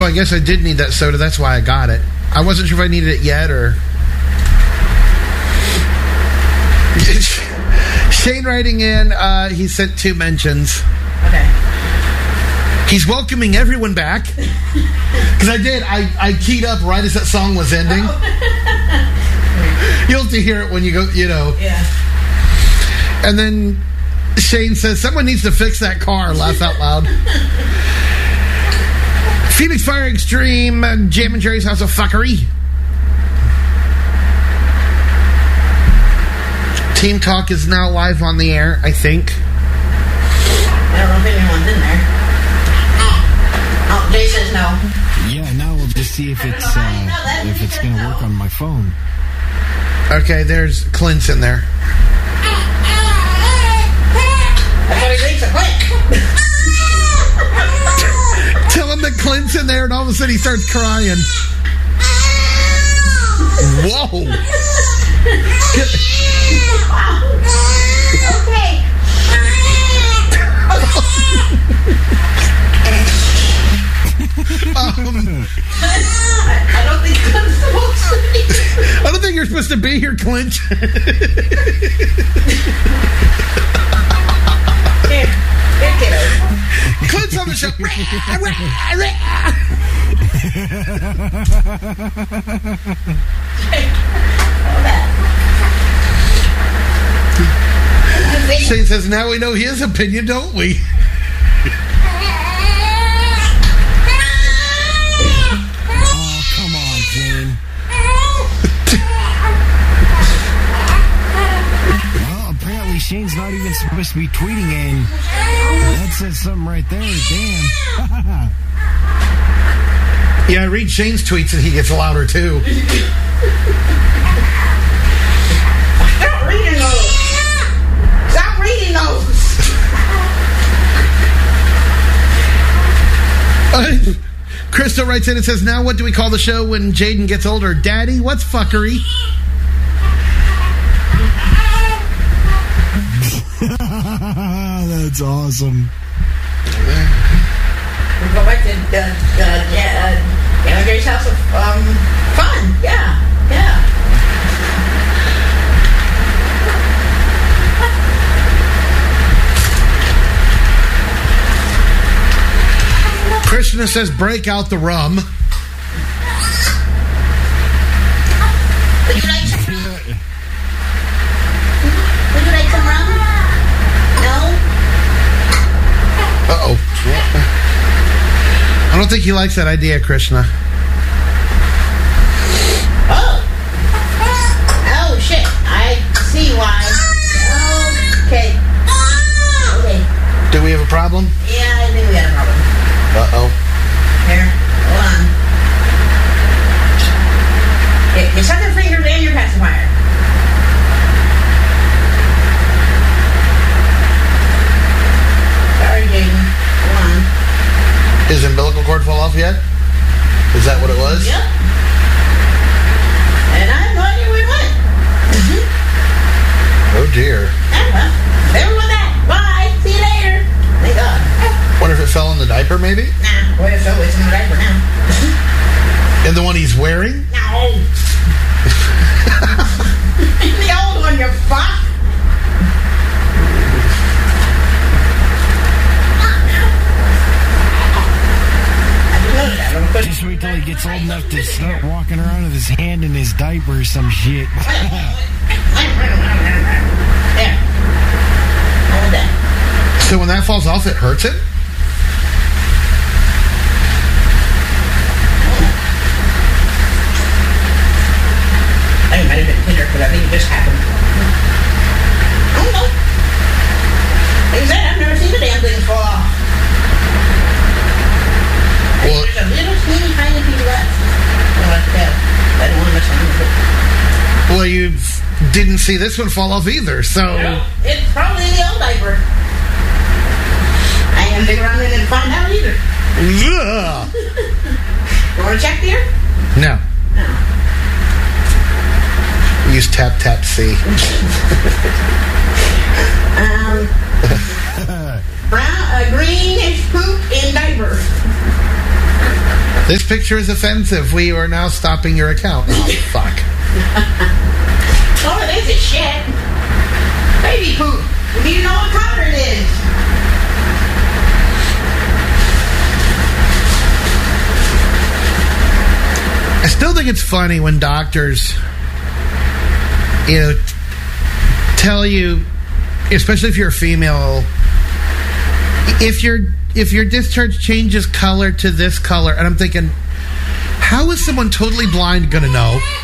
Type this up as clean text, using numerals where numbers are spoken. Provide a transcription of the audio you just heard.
Well, I guess I did need that soda. That's why I got it. I wasn't sure if I needed it yet or... Shane writing in, he sent 2 mentions. Okay. He's welcoming everyone back. Because I keyed up right as that song was ending. You'll have to hear it when you go, Yeah. And then Shane says, someone needs to fix that car. Laugh out loud. Phoenix Fire Extreme, Jam and Jerry's House of Fuckery. Team Talk is now live on the air, I think. I don't know if anyone's in there. Oh, Jay says no. Yeah, now we'll just see if it's going to work on my phone. Okay, there's Clint's in there. That's what he thinks of Clint. Tell him that Clint's in there, and all of a sudden he starts crying. Whoa! Okay. I don't think Clint's supposed to be. I don't think you're supposed to be here, Clint. Here, kiddo. Clint's on the show. Shane says, now we know his opinion, don't we? Oh, come on, Jane. Well, apparently Shane's not even supposed to be tweeting, and that says something right there. Damn. Yeah, I read Shane's tweets and he gets louder, too. Stop reading those. Stop reading those. Crystal writes in and says, now what do we call the show when Jaden gets older? Daddy, what's fuckery? That's awesome. We go back to Gary's House of Fun. Yeah. Krishna says, break out the rum. Would you like some rum? Would you like some rum? No? Uh-oh. I don't think he likes that idea, Krishna. Oh, shit. I see why. Okay. Do we have a problem? Yeah, I think we got a problem. Uh-oh. Here, hold on. You suck your fingers and your pacifier. Sorry, Jaden. Hold on. His umbilical cord fall off yet? Is that what it was? Yep. And I have no idea where it went. Oh, dear. Well, never with that. Bye. See you later. Thank God. Wonder if it fell in the diaper, maybe? Nah, well, so it's in the diaper now. And the one he's wearing? No. The old one, you fuck. Just wait till he gets old enough to start walking around with his hand in his diaper or some shit. There. Hold that. So when that falls off, it hurts it? I think it might have been Tinder, because I think it just happened. I don't know. Like I said, I've never seen the damn thing fall off. Well, There's a little teeny tiny piece left. I'll have to tell. I don't want to mess around with it. well, you didn't see this one fall off either, so... Well, it's probably the old diaper. I ain't gonna dig around in it and find out either. Ugh. You want to check there? No. No. Use tap, tap, see. Greenish poop in diaper. This picture is offensive. We are now stopping your account. Oh, fuck. Oh, this is shit. Baby poop. We need to know what color it is. I still think it's funny when doctors, tell you, especially if you're a female, if your discharge changes color to this color, and I'm thinking, how is someone totally blind going to know?